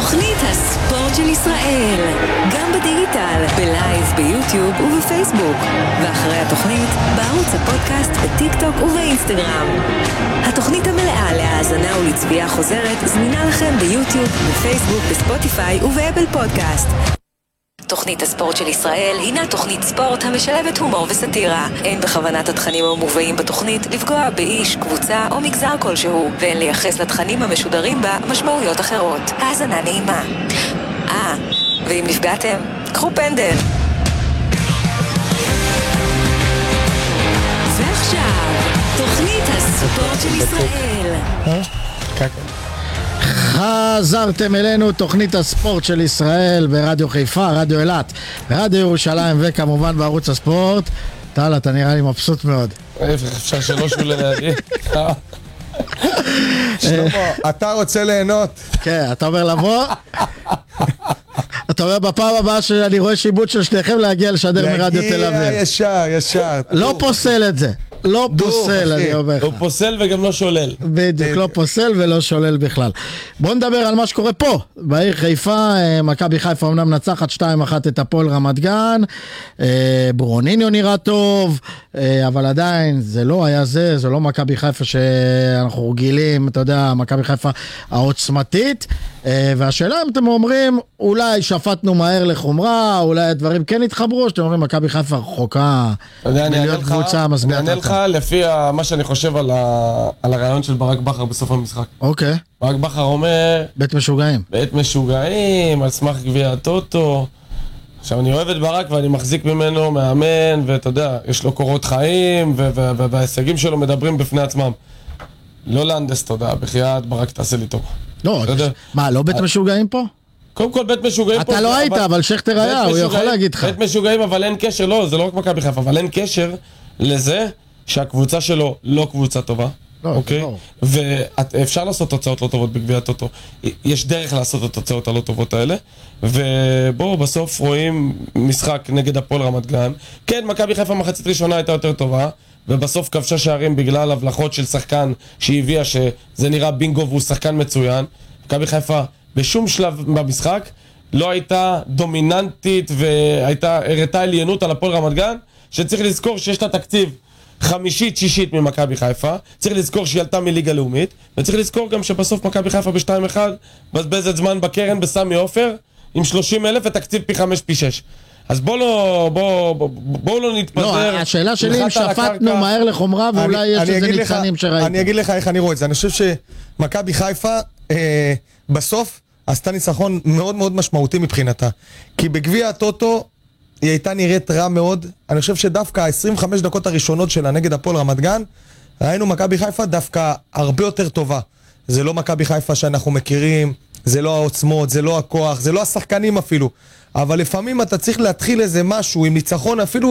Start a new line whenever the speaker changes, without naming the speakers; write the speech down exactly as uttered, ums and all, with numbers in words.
תוכנית הספורט של ישראל, גם בדיגיטל, בלייב, ביוטיוב ובפייסבוק, ואחרי התוכנית בערוץ הפודקאסט, בטיק טוק ובאינסטגרם. התוכנית המלאה להאזנה ולצפייה חוזרת זמינה לכם ביוטיוב, בפייסבוק, בספוטיפיי ובאפל פודקאסט. תוכנית הספורט של ישראל הינה תוכנית ספורט המשלבת הומור וסטירה. אין בכוונת התכנים המובאים בתוכנית לפגוע באיש, קבוצה או מגזר כלשהו, ואין לייחס לתכנים המשודרים בה משמעויות אחרות. האזנה נעימה. אה, ואם נפגעתם, קחו פנדל. ועכשיו, תוכנית הספורט של ישראל.
חזרתם אלינו, תוכנית הספורט של ישראל ברדיו חיפה, רדיו אילת, ברדיו ירושלים וכמובן בערוץ הספורט. טל, אתה נראה לי מבסוט מאוד.
אפשר שלוש ולהגיד.
שלמה, אתה רוצה ליהנות?
כן, אתה אומר לבוא? אתה אומר בפעם הבאה שאני רואה שיבוט של שניכם להגיע לשדר מרדיו תל אביב.
להגיע ישר, ישר.
לא פוסל את זה. לא פוסל, אני אומר לך.
לא פוסל וגם לא שולל.
בדיוק, לא פוסל ולא שולל בכלל. בוא נדבר על מה שקורה פה, בעיר חיפה. מכבי חיפה אומנם נצחת שתיים אחת את הפועל רמת גן, ברוניניו נראה טוב, אבל עדיין זה לא היה זה, זה לא מכבי חיפה שאנחנו רגילים, אתה יודע, מכבי חיפה העוצמתית. והשאלה אם אתם אומרים, אולי שפטנו מהר לחומרה, אולי הדברים כן התחברו, שאתם אומרים, מכבי חיפה רחוקה מלהיות קבוצה משביעת
אני אענה לך לפי מה שאני חושב על הרעיון של ברק בכר בסוף המשחק.
אוקיי.
ברק בכר אומר...
בית משוגעים.
בית משוגעים, על סמך גביע הטוטו. עכשיו, אני אוהב את ברק ואני מחזיק ממנו, מאמן, ואתה יודע, יש לו קורות חיים, וההישגים שלו מדברים בפני עצמם. לא להנדס, תודה, בחייאת ברק תעשה לי טוב.
לא, מה, לא בית משוגעים פה?
קודם כל בית משוגעים פה...
אתה לא היית, אבל שכתר היה, הוא יכול להגיד לך.
בית משוגעים, אבל אין קשר, לא, זה לא רק מכבי חיפה, אבל אין קשר לזה שהקבוצה שלו לא קבוצה טובה. אוקיי? ואפשר לעשות תוצאות לא טובות בגביע הטוטו. יש דרך לעשות את התוצאות הלא טובות האלה. ובואו, בסוף רואים משחק נגד הפועל רמת גן. כן, מכבי חיפה מחצית ראשונה הייתה יותר טובה, ובסוף כבשה שערים בגלל הבלחות של שחקן שהביאה שזה נראה בינגו והוא שחקן מצוין. מכבי חיפה בשום שלב במשחק לא הייתה דומיננטית והייתה הראתה עליינות על הפועל רמת גן, שצריך לזכור שיש לה תקציב חמישית, שישית ממכבי חיפה. צריך לזכור שהיא עלתה מליגה לאומית, וצריך לזכור גם שבסוף מכבי חיפה ב-שתיים אחד בזבזת זמן בקרן בסמי עופר עם שלושים אלף ותקציב פי חמש פי שש. אז בואו לא, בוא, בוא, בוא לא נתפזר.
לא, השאלה שלי אם שפטנו מהר לחומרה ואולי יש איזה ניצנים שראיתי.
אני אגיד לך איך אני רואה את זה. אני חושב שמכבי חיפה אה, בסוף עשתה ניצחון מאוד מאוד משמעותי מבחינתה. כי בגביע הטוטו היא הייתה נראית רע מאוד. אני חושב שדווקא ה-עשרים וחמש דקות הראשונות שלה נגד הפועל רמת גן, ראינו מכבי חיפה דווקא הרבה יותר טובה. זה לא מכבי חיפה שאנחנו מכירים, זה לא העוצמות, זה לא הכוח, זה לא השחקנים אפילו. אבל לפעמים אתה צריך להתחיל איזה משהו עם ניצחון אפילו